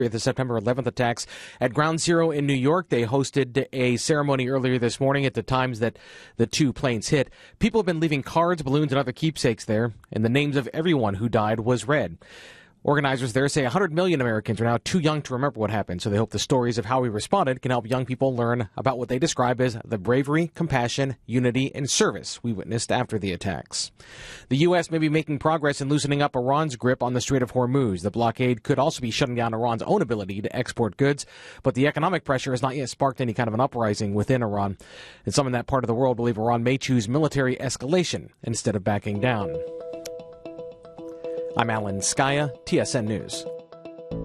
The September 11th attacks at Ground Zero in New York. They hosted a ceremony earlier this morning at the times that the two planes hit. People have been leaving cards, balloons, and other keepsakes there, and the names of everyone who died was read. Organizers there say 100 million Americans are now too young to remember what happened, so they hope the stories of how we responded can help young people learn about what they describe as the bravery, compassion, unity, and service we witnessed after the attacks. The U.S. may be making progress in loosening up Iran's grip on the Strait of Hormuz. The blockade could also be shutting down Iran's own ability to export goods, but the economic pressure has not yet sparked any kind of an uprising within Iran. And some in that part of the world believe Iran may choose military escalation instead of backing down. I'm Alan Skaya, TSN News.